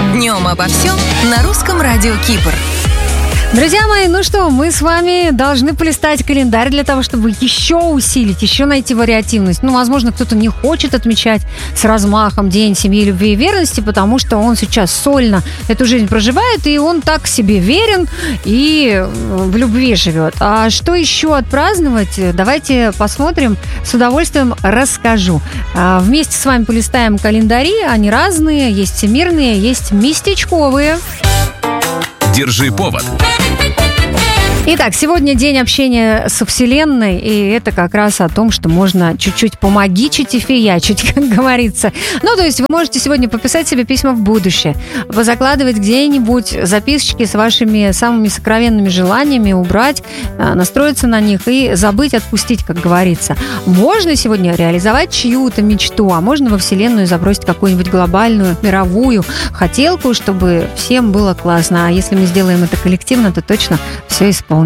Днем обо всем на русском радио Кипр. Друзья мои, ну что, мы с вами должны полистать календарь для того, чтобы еще усилить, еще найти вариативность. Ну, возможно, кто-то не хочет отмечать с размахом День семьи, любви и верности, потому что он сейчас сольно эту жизнь проживает, и он так себе верен и в любви живет. А что еще отпраздновать? Давайте посмотрим, с удовольствием расскажу. Вместе с вами полистаем календари, они разные, есть всемирные, есть местечковые. Держи повод. Итак, сегодня день общения со Вселенной, и это как раз о том, что можно чуть-чуть помагичить и фиячить, как говорится. Ну, то есть вы можете сегодня пописать себе письма в будущее, позакладывать где-нибудь записочки с вашими самыми сокровенными желаниями, убрать, настроиться на них и забыть, отпустить, как говорится. Можно сегодня реализовать чью-то мечту, а можно во Вселенную забросить какую-нибудь глобальную, мировую хотелку, чтобы всем было классно. А если мы сделаем это коллективно, то точно все исполнится.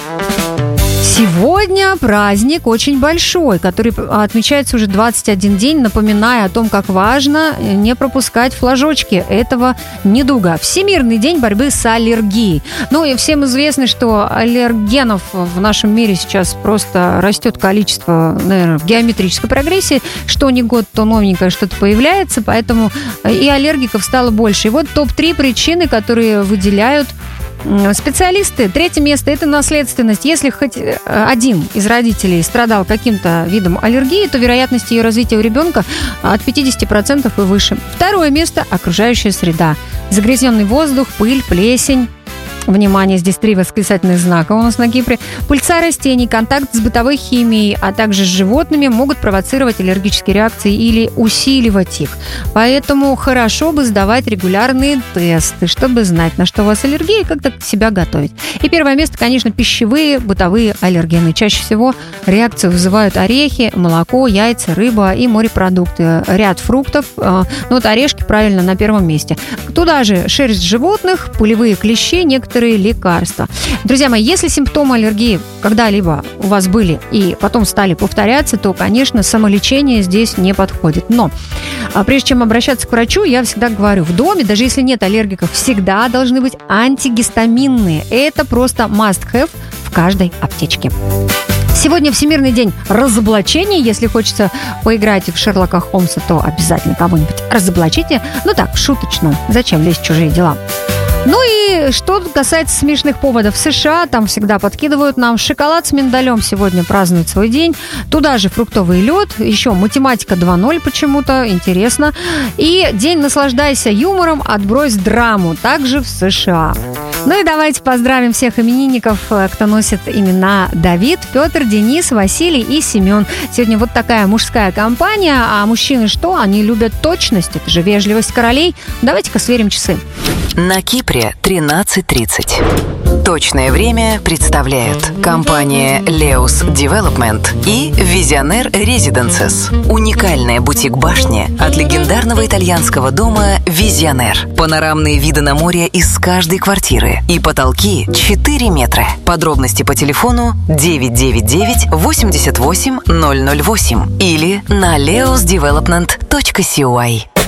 Сегодня праздник очень большой, который отмечается уже 21 день, напоминая о том, как важно не пропускать флажочки этого недуга. Всемирный день борьбы с аллергией. Ну и всем известно, что аллергенов в нашем мире сейчас просто растет количество, наверное, в геометрической прогрессии. Что ни год, то новенькое что-то появляется, поэтому и аллергиков стало больше. И вот топ-3 причины, которые выделяют специалисты. Третье место – это наследственность. Если хоть один из родителей страдал каким-то видом аллергии, то вероятность ее развития у ребенка от 50% и выше. Второе место – окружающая среда. Загрязненный воздух, пыль, плесень. Внимание, здесь 3 восклицательных знака у нас на Кипре. Пыльца растений, контакт с бытовой химией, а также с животными могут провоцировать аллергические реакции или усиливать их. Поэтому хорошо бы сдавать регулярные тесты, чтобы знать, на что у вас аллергия и как так себя готовить. И первое место, конечно, пищевые, бытовые аллергены. Чаще всего реакцию вызывают орехи, молоко, яйца, рыба и морепродукты. Ряд фруктов, ну вот орешки правильно на первом месте. Туда же шерсть животных, пылевые клещи, некоторые лекарства. Друзья мои, если симптомы аллергии когда-либо у вас были и потом стали повторяться, то, конечно, самолечение здесь не подходит. Но прежде чем обращаться к врачу, я всегда говорю, в доме, даже если нет аллергиков, всегда должны быть антигистаминные. Это просто must-have в каждой аптечке. Сегодня Всемирный день разоблачений. Если хочется поиграть в Шерлока Холмса, то обязательно кого-нибудь разоблачите. Ну так, шуточно. Зачем лезть в чужие дела? Ну и что касается смешных поводов. В США там всегда подкидывают нам шоколад с миндалем. Сегодня празднуют свой день. Туда же фруктовый лед. Еще математика 2.0 почему-то. Интересно. И день «Наслаждайся юмором, отбрось драму». Также в США. Ну и давайте поздравим всех именинников, кто носит имена Давид, Петр, Денис, Василий и Семен. Сегодня вот такая мужская компания. А мужчины что? Они любят точность. Это же вежливость королей. Давайте-ка сверим часы. На Кипре 13:30. Точное время представляют компания Leus Development и Visionaire Residences. Уникальная бутик-башня от легендарного итальянского дома Visionaire. Панорамные виды на море из каждой квартиры и потолки 4 метра. Подробности по телефону 999 88 008 или на leusdevelopment.cy.